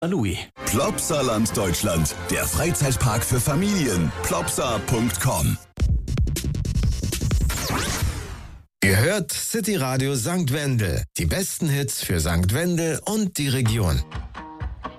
Louis. Plopsaland Deutschland, der Freizeitpark für Familien. Plopsa.com. Ihr hört City Radio St. Wendel. Die besten Hits für St. Wendel und die Region.